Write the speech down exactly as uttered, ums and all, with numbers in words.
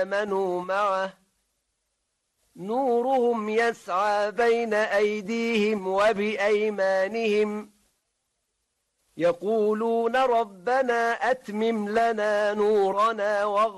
آمنوا معه نورهم يسعى بين أيديهم وبأيمانهم يقولون ربنا أتمم لنا نورنا واغفر